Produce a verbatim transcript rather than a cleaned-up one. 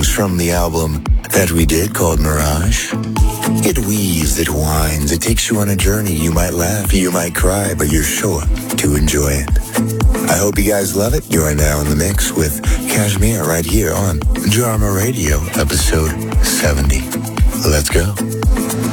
songs from the album that we did called Mirage. It weaves, it winds, it takes you on a journey. You might laugh, you might cry, but you're sure to enjoy it. I hope you guys love it. You are now in the mix with Kashmir right here on Jarma Radio, episode seventy. Let's go.